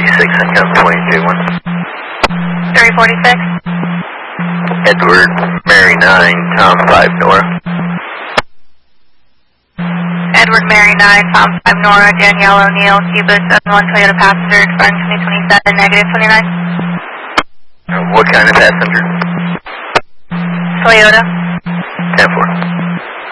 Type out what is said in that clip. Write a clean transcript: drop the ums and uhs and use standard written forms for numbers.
346 and come 22-1. 346. Edward, Mary 9, Tom 5, Nora. Edward, Mary 9, Tom 5, Nora, Danielle O'Neill, Cuba 71, Toyota passenger, expiring 2027, negative 29. What kind of passenger? Toyota.